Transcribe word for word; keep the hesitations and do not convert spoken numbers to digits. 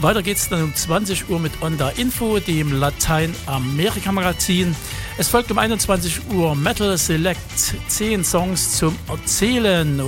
Weiter geht's dann um zwanzig Uhr mit Onda Info, dem Lateinamerika-Magazin. Es folgt um einundzwanzig Uhr Metal Select, zehn Songs zum Erzählen.